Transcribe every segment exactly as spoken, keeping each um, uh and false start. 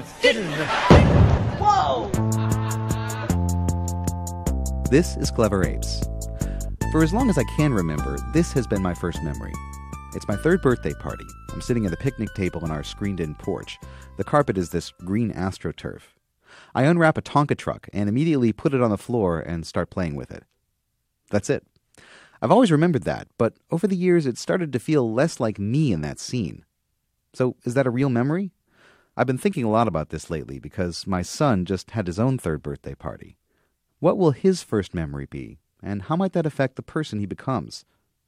hidden. Whoa! This is Clever Apes. For as long as I can remember, this has been my first memory. It's my third birthday party. I'm sitting at the picnic table in our screened-in porch. The carpet is this green AstroTurf. I unwrap a Tonka truck and immediately put it on the floor and start playing with it. That's it. I've always remembered that, but over the years it started to feel less like me in that scene. So is that a real memory? I've been thinking a lot about this lately because my son just had his own third birthday party. What will his first memory be, and how might that affect the person he becomes?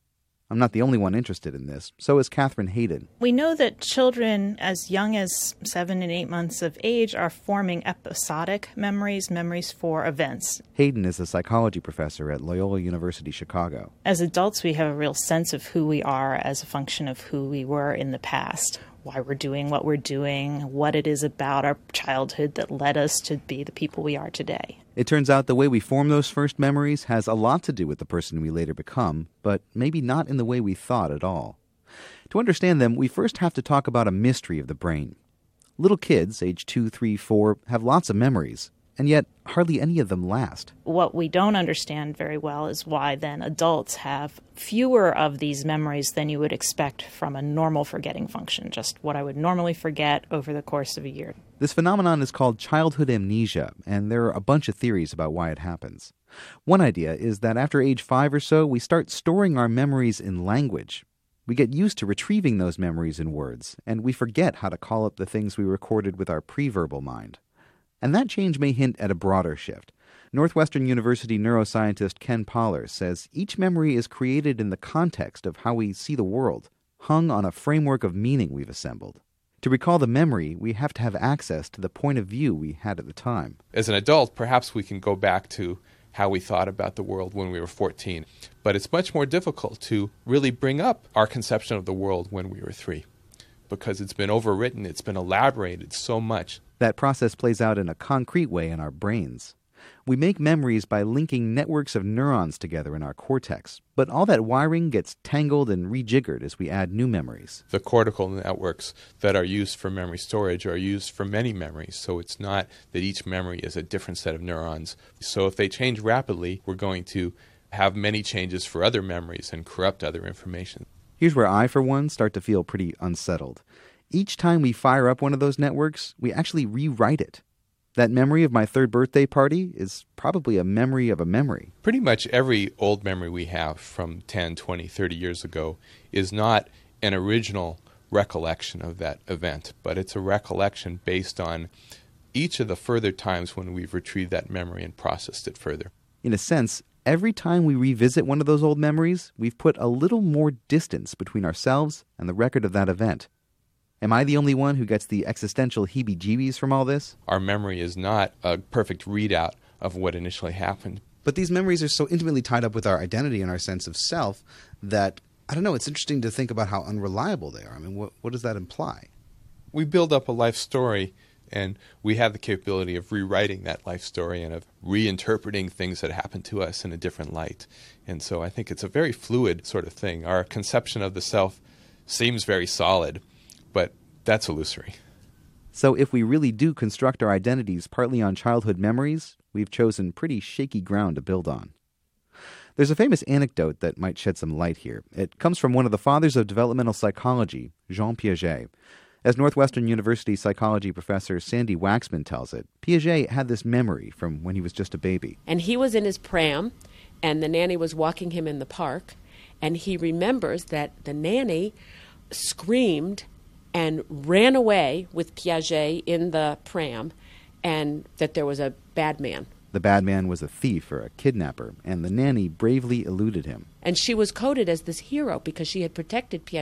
I'm not the only one interested in this. So is Catherine Hayden. We know that children as young as seven and eight months of age are forming episodic memories, memories for events. Hayden is a psychology professor at Loyola University Chicago. As adults, we have a real sense of who we are as a function of who we were in the past, why we're doing what we're doing, what it is about our childhood that led us to be the people we are today. It turns out the way we form those first memories has a lot to do with the person we later become, but maybe not in the way we thought at all. To understand them, we first have to talk about a mystery of the brain. Little kids, age two, three, four, have lots of memories, and yet hardly any of them last. What we don't understand very well is why then adults have fewer of these memories than you would expect from a normal forgetting function, just what I would normally forget over the course of a year. This phenomenon is called childhood amnesia, and there are a bunch of theories about why it happens. One idea is that after age five or so, we start storing our memories in language. We get used to retrieving those memories in words, and we forget how to call up the things we recorded with our pre-verbal mind. And that change may hint at a broader shift. Northwestern University neuroscientist Ken Poller says each memory is created in the context of how we see the world, hung on a framework of meaning we've assembled. To recall the memory, we have to have access to the point of view we had at the time. As an adult, perhaps we can go back to how we thought about the world when we were fourteen. But it's much more difficult to really bring up our conception of the world when we were three, because it's been overwritten, it's been elaborated so much. That process plays out in a concrete way in our brains. We make memories by linking networks of neurons together in our cortex, but all that wiring gets tangled and rejiggered as we add new memories. The cortical networks that are used for memory storage are used for many memories, so it's not that each memory is a different set of neurons. So if they change rapidly, we're going to have many changes for other memories and corrupt other information. Here's where I, for one, start to feel pretty unsettled. Each time we fire up one of those networks, we actually rewrite it. That memory of my third birthday party is probably a memory of a memory. Pretty much every old memory we have from ten, twenty, thirty years ago is not an original recollection of that event, but it's a recollection based on each of the further times when we've retrieved that memory and processed it further. In a sense, every time we revisit one of those old memories, we've put a little more distance between ourselves and the record of that event. Am I the only one who gets the existential heebie-jeebies from all this? Our memory is not a perfect readout of what initially happened. But these memories are so intimately tied up with our identity and our sense of self that, I don't know, it's interesting to think about how unreliable they are. I mean, what, what does that imply? We build up a life story, and we have the capability of rewriting that life story and of reinterpreting things that happen to us in a different light. And so I think it's a very fluid sort of thing. Our conception of the self seems very solid, but that's illusory. So if we really do construct our identities partly on childhood memories, we've chosen pretty shaky ground to build on. There's a famous anecdote that might shed some light here. It comes from one of the fathers of developmental psychology, Jean Piaget. As Northwestern University psychology professor Sandy Waxman tells it, Piaget had this memory from when he was just a baby. And he was in his pram, and the nanny was walking him in the park, and he remembers that the nanny screamed and ran away with Piaget in the pram, and that there was a bad man. The bad man was a thief or a kidnapper, and the nanny bravely eluded him. And she was coded as this hero because she had protected Piaget